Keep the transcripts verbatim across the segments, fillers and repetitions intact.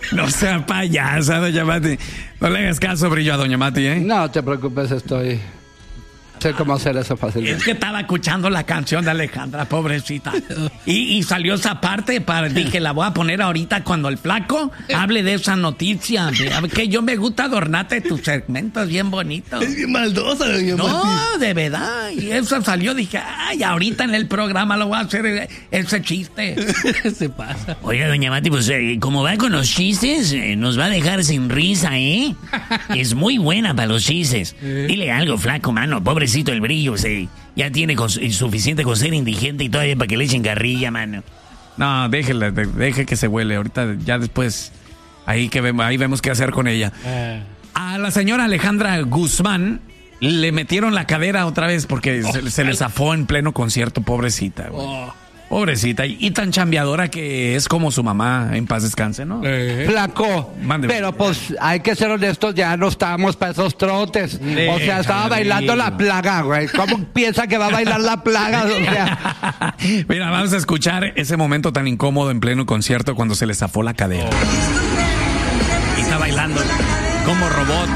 No sea payasa, doña Mati. No le hagas caso, Brillo, a doña Mati, ¿eh? No te preocupes, estoy... Sé cómo hacer eso fácilmente. Es que estaba escuchando la canción de Alejandra, pobrecita. Y, y salió esa parte, para, dije, la voy a poner ahorita cuando el flaco hable de esa noticia. De, que yo me gusta adornarte tus segmentos bien bonitos. Es bien maldosa, doña No, Mati. de verdad. Y eso salió, dije, ay, ahorita en el programa lo voy a hacer ese chiste. Se pasa. Oiga, doña Mati, pues eh, como va con los chistes, eh, nos va a dejar sin risa, ¿eh? Es muy buena para los chistes. Dile algo, flaco, mano, pobrecito el Brillo, sí. Ya tiene con, suficiente con ser indigente y todavía para que le echen carrilla, mano. No, déjela, de- deje que se huele. Ahorita, ya después, ahí, que vemos, ahí vemos qué hacer con ella. Eh. A la señora Alejandra Guzmán le metieron la cadera otra vez porque Oh, se, se le zafó en pleno concierto, pobrecita, güey. Oh. Pobrecita. Y, y tan chambeadora que es como su mamá, en paz descanse, ¿no? Eh. Flaco, Mándeme. pero pues hay que ser honestos, ya no estábamos para esos trotes. O sea, estaba Déjalo, bailando la digo. plaga, güey. ¿Cómo piensa que va a bailar la plaga? O sea, Mira, vamos a escuchar ese momento tan incómodo en pleno concierto cuando se le zafó la cadera. Y está bailando como robot.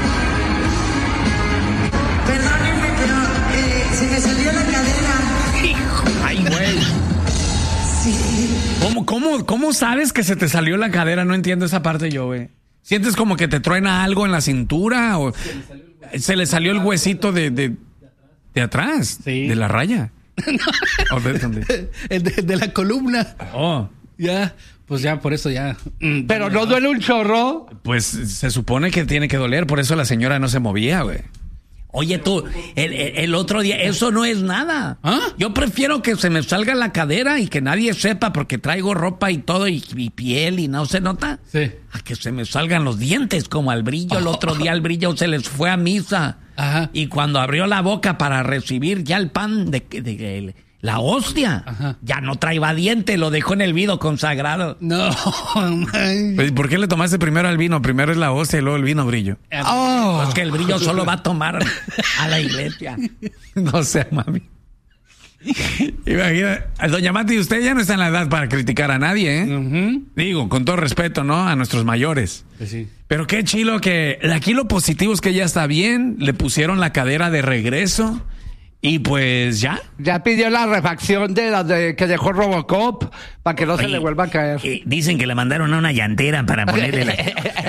Perdónenme, pero eh, se me salió la cadera. Ay, güey. ¿Cómo, cómo, ¿Cómo sabes que se te salió la cadera? No entiendo esa parte yo, güey. ¿Sientes como que te truena algo en la cintura? ¿O se le salió el huesito de, de, de atrás? Sí. ¿De la raya? ¿O de dónde? El de, de la columna. Oh, Ya, pues ya, por eso ya. Mm, pero no duele un chorro. pues se supone que tiene que doler, por eso la señora no se movía, güey. Oye, tú, el, el- el otro día, eso no es nada. ¿Ah? Yo prefiero que se me salga la cadera y que nadie sepa porque traigo ropa y todo y, y piel y no se nota. Sí. A que se me salgan los dientes como al Brillo. El otro día al Brillo se les fue a misa. Ajá. Y cuando abrió la boca para recibir ya el pan de, de, de- la hostia, Ajá. ya no traía diente, lo dejó en el vino consagrado. No, man. Pues, ¿por qué le tomaste primero al vino? Primero es la hostia y luego el vino, Brillo. Oh. Pues que el Brillo solo va a tomar a la iglesia. No sé, mami. Imagina, doña Mati, usted ya no está en la edad para criticar a nadie, ¿eh? Ujú. Digo, con todo respeto, ¿no? A nuestros mayores. Pues sí. Pero qué chilo que aquí lo positivo es que ya está bien, le pusieron la cadera de regreso y pues ya. Ya pidió la refacción de la de que dejó Robocop para que no se Oye, le vuelva a caer. eh, dicen que le mandaron a una llantera para ponerle la...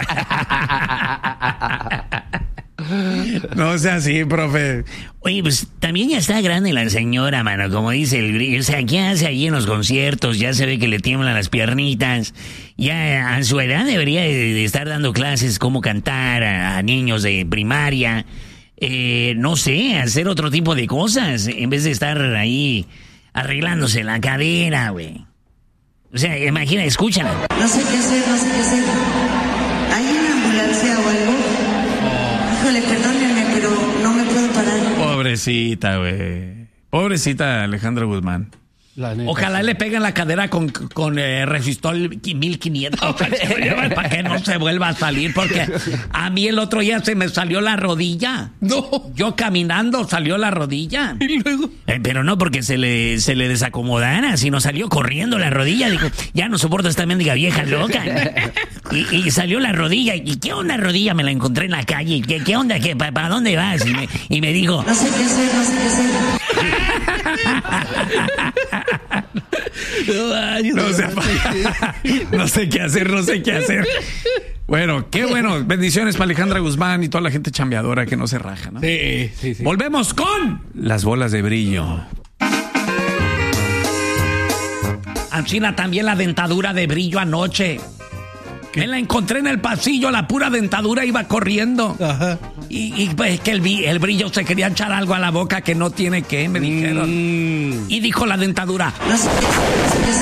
No sea así, profe. Oye, pues también ya está grande la señora, mano, como dice el Brillo. O sea, ¿qué hace allí en los conciertos? Ya se ve que le tiemblan las piernitas. Ya a su edad debería de, de estar dando clases cómo cantar a, a niños de primaria. Eh, no sé, hacer otro tipo de cosas en vez de estar ahí arreglándose la cadera, güey. O sea, imagina, escúchala. No sé qué hacer, no sé qué hacer. ¿Hay una ambulancia o algo? Híjole, perdónenme, pero no me puedo parar. Pobrecita, güey. Pobrecita Alejandra Guzmán. La neta. Ojalá le peguen la cadera con, con eh, Resistol mil quinientos para que no se vuelva a salir, porque a mí el otro día se me salió la rodilla. No. Yo caminando salió la rodilla. Y luego. Eh, pero no porque se le, se le desacomodara, sino salió corriendo la rodilla. Dijo, ya no soporto esta mendiga vieja loca. Y, y salió la rodilla. ¿Y qué onda rodilla? Me la encontré en la calle. ¿Qué, qué onda? ¿Qué, ¿Para pa dónde vas? Y me, y me dijo, No sé qué hacer, no sé qué hacer. No, ay, No, no, sé, no sé qué hacer, no sé qué hacer. Bueno, qué bueno. Bendiciones para Alejandra Guzmán y toda la gente chambeadora que no se raja, ¿no? Sí, sí, sí. Volvemos con las bolas de brillo. Ancina, también la dentadura de Brillo anoche. Me la encontré en el pasillo, la pura dentadura iba corriendo. Ajá. Y, y pues que el, vi- el Brillo se quería echar algo a la boca que no tiene que, me dijeron. Mm. Y dijo la dentadura, No sé qué hacer, no sé qué hacer.